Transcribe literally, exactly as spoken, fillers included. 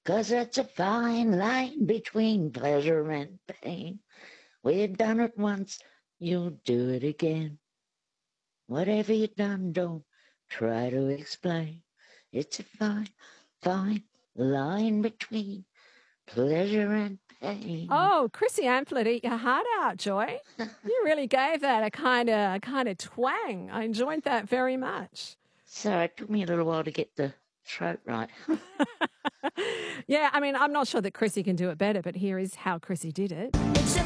'cause it's a fine line between pleasure and pain. We've done it once, you'll do it again. Whatever you've done, don't try to explain. It's a fine, fine line between pleasure and pain. Oh, Chrissy Amphlett, eat your heart out, Joy. You really gave that a kind of a kind of twang. I enjoyed that very much. So it took me a little while to get the throat right. Yeah, I mean, I'm not sure that Chrissy can do it better, but here is how Chrissy did it. It's a